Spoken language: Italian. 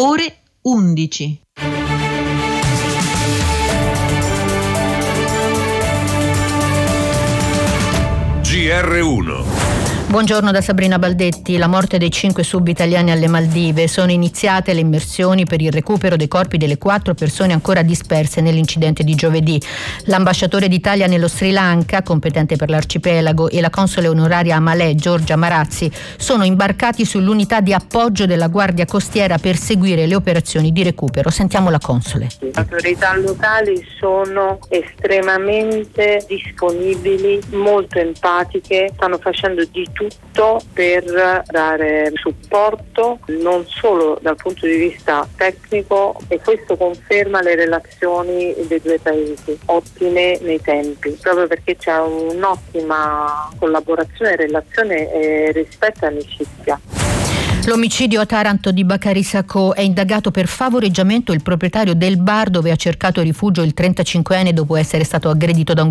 ore 11. GR1. Buongiorno da Sabrina Baldetti. La morte dei 5 sub-italiani alle Maldive. Sono iniziate le immersioni per il recupero dei corpi delle 4 persone ancora disperse nell'incidente di giovedì. L'ambasciatore d'Italia nello Sri Lanka, competente per l'arcipelago, e la console onoraria a Malé, Giorgia Marazzi, sono imbarcati sull'unità di appoggio della Guardia Costiera per seguire le operazioni di recupero. Sentiamo la console. Le autorità locali sono estremamente disponibili, molto empatiche, stanno facendo di tutto per dare supporto non solo dal punto di vista tecnico, e questo conferma le relazioni dei due paesi ottime nei tempi, proprio perché c'è un'ottima collaborazione, relazione, rispetto e amicizia. L'omicidio a Taranto di Bacari Sacco: è indagato per favoreggiamento il proprietario del bar dove ha cercato rifugio il 35enne dopo essere stato aggredito da un